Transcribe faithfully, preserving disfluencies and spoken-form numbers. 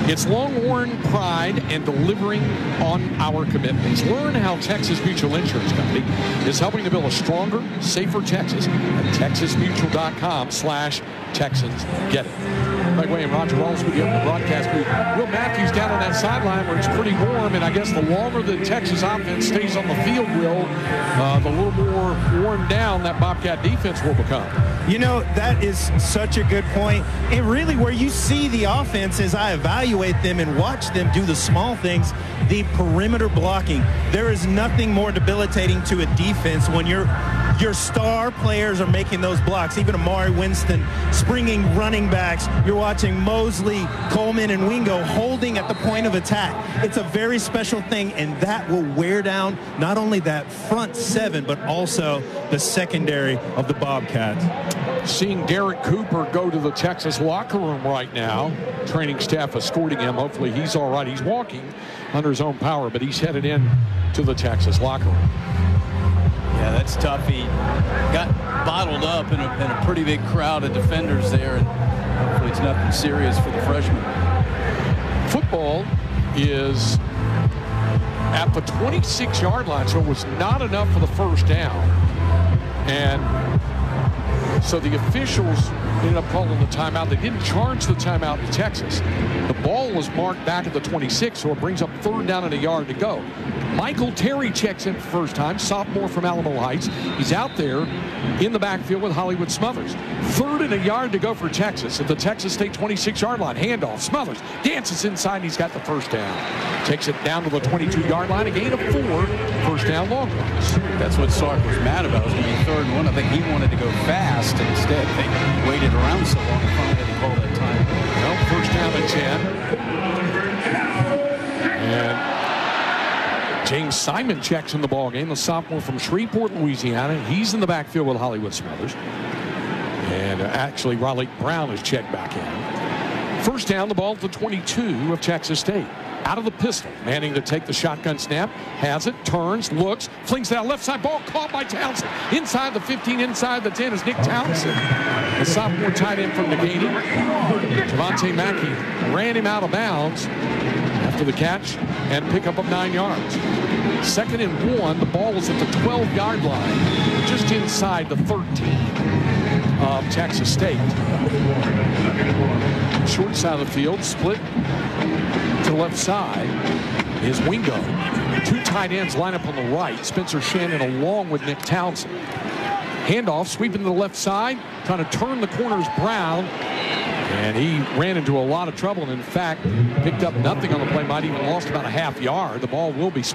It's Longhorn pride and delivering on our commitments. Learn how Texas Mutual Insurance Company is helping to build a stronger, safer Texas at texas mutual dot com slash Texans get it. Greg Way and Roger Wallace with you up in the broadcast booth. Will Matthews down on that sideline where it's pretty warm, and I guess the longer the Texas offense stays on the field, Will, uh, the little more worn down that Bobcat defense will become. You know, that is such a good point. And really where you see the offense as I evaluate them and watch them do the small things, the perimeter blocking. There is nothing more debilitating to a defense when you're your star players are making those blocks. Even Amari Winston springing running backs. You're watching Mosley, Coleman, and Wingo holding at the point of attack. It's a very special thing, and that will wear down not only that front seven, but also the secondary of the Bobcats. Seeing Derek Cooper go to the Texas locker room right now. Training staff escorting him. Hopefully he's all right. He's walking under his own power, but he's headed in to the Texas locker room. Yeah, that's tough. He got bottled up in a, in a pretty big crowd of defenders there, and hopefully it's nothing serious for the freshman. Football is at the twenty-six yard line, so it was not enough for the first down. And so the officials ended up calling the timeout. They didn't charge the timeout in Texas. The ball was marked back at the twenty-six, so it brings up third down and a yard to go. Michael Terry checks in for the first time, sophomore from Alamo Heights. He's out there in the backfield with Hollywood Smothers. Third and a yard to go for Texas at the Texas State twenty-six yard line. Handoff. Smothers dances inside, and he's got the first down. Takes it down to the twenty-two yard line. A gain of four. First down, Longhorns. That's what Sark was mad about. It was going to be third and one. I think he wanted to go fast. Instead, they waited around so long and finally didn't call that time. Well, first down at ten. And James Simon checks in the ball game, the sophomore from Shreveport, Louisiana. He's in the backfield with Hollywood Smothers. And uh, actually, Raleigh Brown is checked back in. First down, the ball at the twenty-two of Texas State. Out of the pistol. Manning to take the shotgun snap. Has it, turns, looks, flings that left side. Ball caught by Townsend. Inside the fifteen, inside the ten is Nick Townsend. The sophomore tight end from Negating. Javante Mackey ran him out of bounds after the catch and pick up of nine yards. Second and one, the ball was at the twelve yard line, just inside the thirteen of Texas State. Short side of the field, split to the left side is Wingo. Two tight ends line up on the right. Spencer Shannon along with Nick Townsend. Handoff, sweeping to the left side, trying to turn the corners Brown. And he ran into a lot of trouble and, in fact, picked up nothing on the play. Might even lost about a half yard. The ball will be